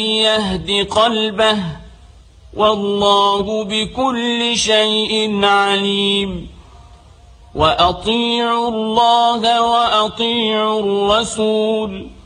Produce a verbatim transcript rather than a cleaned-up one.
يهد قلبه والله بكل شيء عليم. وأطيعوا الله وأطيعوا الرسول